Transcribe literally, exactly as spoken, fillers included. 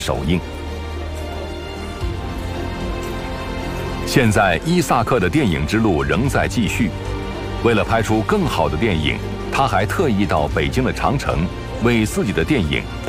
首映。现在，伊萨克的电影之路仍在继续。为了拍出更好的电影，他还特意到北京的长城，为自己的电影拍。